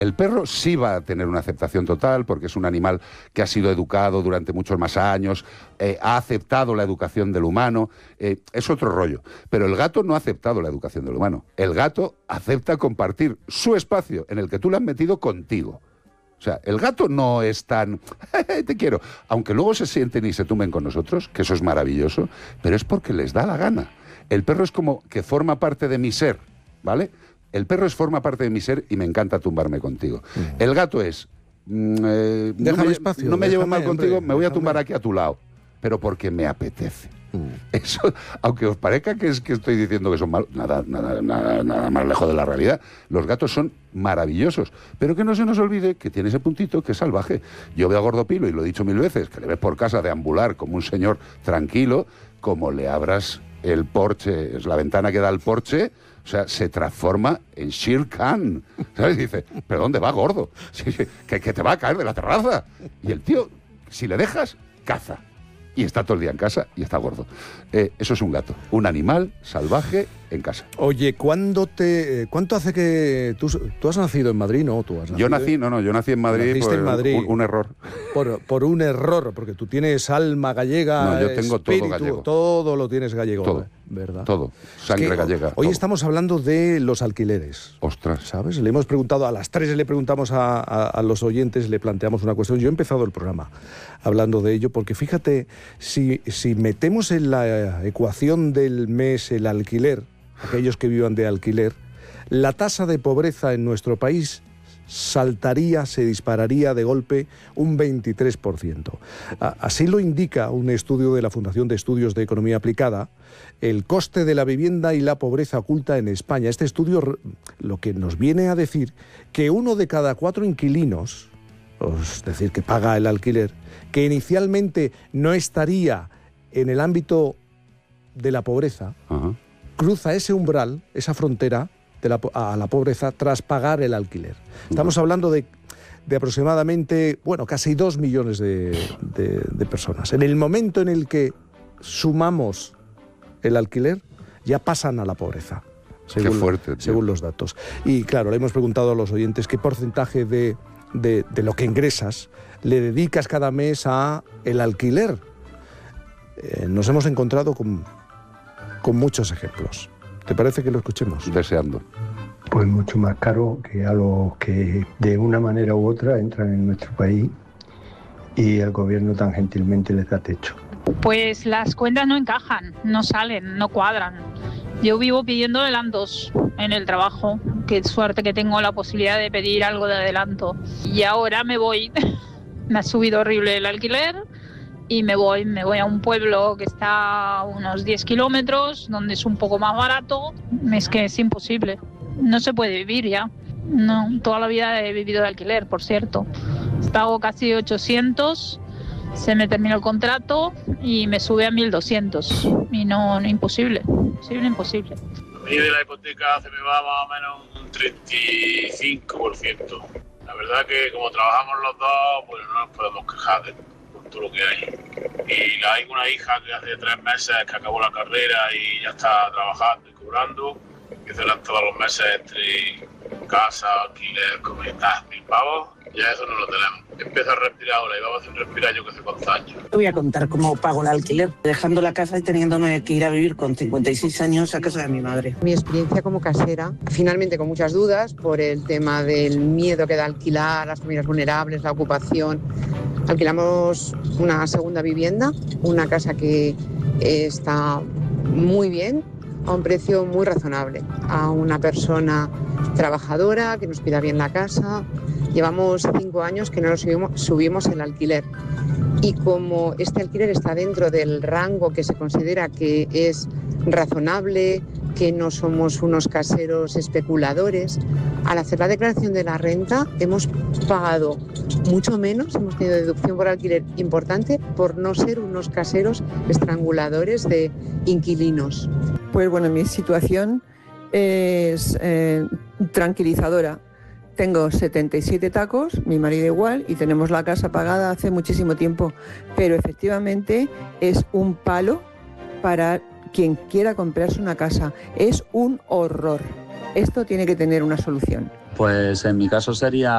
El perro sí va a tener una aceptación total porque es un animal que ha sido educado durante muchos más años, ha aceptado la educación del humano, es otro rollo. Pero el gato no ha aceptado la educación del humano. El gato acepta compartir su espacio en el que tú le has metido contigo. O sea, el gato no es tan... te quiero. Aunque luego se sienten y se tumben con nosotros, que eso es maravilloso, pero es porque les da la gana. El perro es como que forma parte de mi ser, ¿vale? El perro forma parte de mi ser y me encanta tumbarme contigo. El gato es... déjame espacio. No me llevo mal contigo, me voy a tumbar aquí a tu lado. Pero porque me apetece. Eso, aunque os parezca que estoy diciendo que son malos, nada más lejos de la realidad. Los gatos son maravillosos, pero que no se nos olvide que tiene ese puntito que es salvaje. Yo veo a Gordopilo, y lo he dicho 1000 veces, que le ves por casa deambular como un señor tranquilo, como le abras el porche, es la ventana que da al porche, o sea, se transforma en Shere Khan, ¿sabes? Dice, ¿pero dónde va, gordo? Que te va a caer de la terraza. Y el tío, si le dejas, caza. Y está todo el día en casa y está gordo. Eso es un gato, un animal salvaje en casa. Oye, ¿cuánto hace que tú has nacido en Madrid? No, tú has nacido. Yo nací en Madrid por en Madrid. Un error. Por un error, porque tú tienes alma gallega. No, yo tengo espíritu, todo gallego. Todo lo tienes gallego, todo, ¿verdad? Todo, sangre gallega. Hoy todo. estamos hablando de los alquileres. Ostras. ¿Sabes? Le hemos preguntado, a las 3 le preguntamos a los oyentes, le planteamos una cuestión. Yo he empezado el programa hablando de ello, porque fíjate, si metemos en la ecuación del mes el alquiler, aquellos que vivan de alquiler, la tasa de pobreza en nuestro país se dispararía de golpe un 23%. Así lo indica un estudio de la Fundación de Estudios de Economía Aplicada, el coste de la vivienda y la pobreza oculta en España. Este estudio lo que nos viene a decir que 1 de cada 4 inquilinos, es decir, que paga el alquiler, que inicialmente no estaría en el ámbito de la pobreza, cruza ese umbral, esa frontera a la pobreza tras pagar el alquiler. Estamos hablando de aproximadamente, casi 2 millones de personas. En el momento en el que sumamos el alquiler, ya pasan a la pobreza, según los datos. Y claro, le hemos preguntado a los oyentes qué porcentaje de lo que ingresas le dedicas cada mes a el alquiler. Nos hemos encontrado con muchos ejemplos. ¿Te parece que lo escuchemos? Deseando. Pues mucho más caro que a los que de una manera u otra entran en nuestro país y el gobierno tan gentilmente les da techo. Pues las cuentas no encajan, no salen, no cuadran. Yo vivo pidiendo adelantos en el trabajo. Qué suerte que tengo la posibilidad de pedir algo de adelanto. Y ahora me voy. Me ha subido horrible el alquiler y me voy a un pueblo que está a unos 10 kilómetros, donde es un poco más barato. Es que es imposible. No se puede vivir ya. No, toda la vida he vivido de alquiler, por cierto. Pago casi 800, se me terminó el contrato y me sube a 1200. Y no, imposible. Imposible. A mí de la hipoteca se me va más o menos un 35%. La verdad que como trabajamos los dos, pues no nos podemos quejar de todo lo que hay. Y hay una hija que hace 3 meses que acabó la carrera y ya está trabajando y cobrando, que se dan todos los meses entre casa, alquiler, comida, 1000 pavos. Ya eso no lo tenemos. Empiezo a respirar ahora y vamos a respirar yo que sé cuántos años. Te voy a contar cómo pago el alquiler, dejando la casa y teniéndome que ir a vivir con 56 años a casa de mi madre. Mi experiencia como casera, finalmente con muchas dudas por el tema del miedo que da alquilar, las familias vulnerables, la ocupación. Alquilamos una segunda vivienda, una casa que está muy bien, a un precio muy razonable, a una persona trabajadora que nos cuida bien la casa. Llevamos 5 años que no nos subimos el alquiler y como este alquiler está dentro del rango que se considera que es razonable, que no somos unos caseros especuladores, al hacer la declaración de la renta hemos pagado mucho menos, hemos tenido deducción por alquiler importante por no ser unos caseros estranguladores de inquilinos. Pues bueno, mi situación es tranquilizadora. Tengo 77 tacos, mi marido igual, y tenemos la casa pagada hace muchísimo tiempo. Pero efectivamente es un palo para quien quiera comprarse una casa. Es un horror. Esto tiene que tener una solución. Pues en mi caso sería